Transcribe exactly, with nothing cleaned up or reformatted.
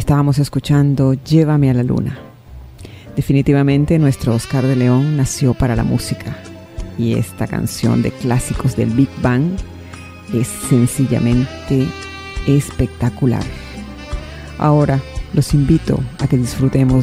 Estábamos escuchando Llévame a la Luna. Definitivamente nuestro Oscar de León nació para la música y esta canción de clásicos del Big Bang es sencillamente espectacular. Ahora los invito a que disfrutemos